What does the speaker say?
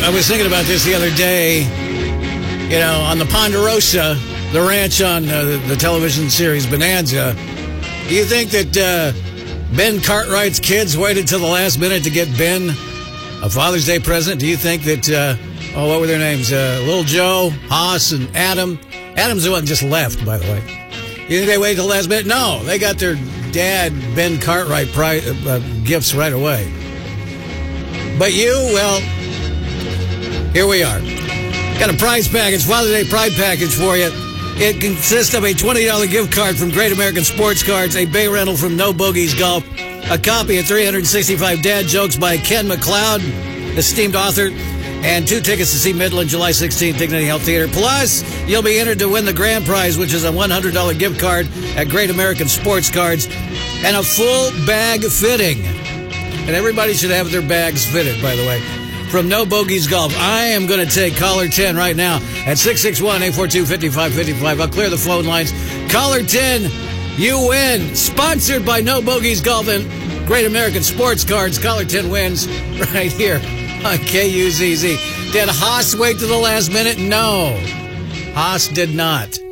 I was thinking about this the other day. You know, on the Ponderosa, the ranch on the television series Bonanza. Do you think that Ben Cartwright's kids waited till the last minute to get Ben a Father's Day present? Do you think that, what were their names? Little Joe, Haas, and Adam. Adam's the one that just left, by the way. You think they waited till the last minute? No, they got their dad, Ben Cartwright, gifts right away. But you, well, here we are. Got a prize package, Father's Day pride package for you. It consists of a $20 gift card from Great American Sports Cards, a bay rental from No Bogies Golf, a copy of 365 Dad Jokes by Ken McLeod, esteemed author, and 2 tickets to see Midland July 16th, Dignity Health Theater. Plus, you'll be entered to win the grand prize, which is a $100 gift card at Great American Sports Cards, and a full bag fitting. And everybody should have their bags fitted, by the way. From No Bogies Golf, I am going to take caller 10 right now at 661-842-5555. I'll clear the phone lines. Caller 10, you win. Sponsored by No Bogies Golf and Great American Sports Cards. Caller 10 wins right here on KUZZ. Did Haas wait to the last minute? No, Haas did not.